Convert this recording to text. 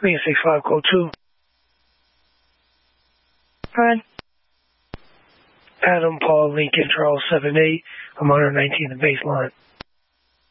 Lean 65, code 2. Fred. Adam, Paul, Lincoln, Charles, 7-8. I'm 119 the baseline.